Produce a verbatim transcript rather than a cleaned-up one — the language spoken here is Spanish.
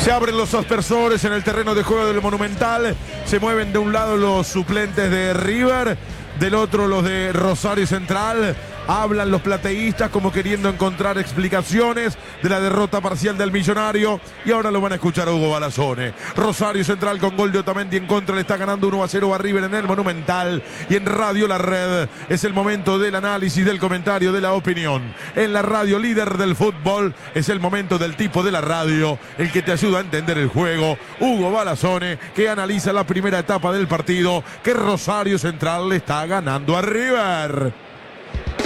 Se abren los aspersores en el terreno de juego del Monumental. Se mueven de un lado los suplentes de River, del otro los de Rosario Central. Hablan los plateístas como queriendo encontrar explicaciones de la derrota parcial del Millonario. Y ahora lo van a escuchar a Hugo Balazzone. Rosario Central con gol de Otamendi en contra. Le está ganando uno a cero a River en el Monumental. Y en Radio La Red es el momento del análisis, del comentario, de la opinión. En la radio líder del fútbol es el momento del tipo de la radio, el que te ayuda a entender el juego. Hugo Balazzone, que analiza la primera etapa del partido, que Rosario Central le está ganando a River.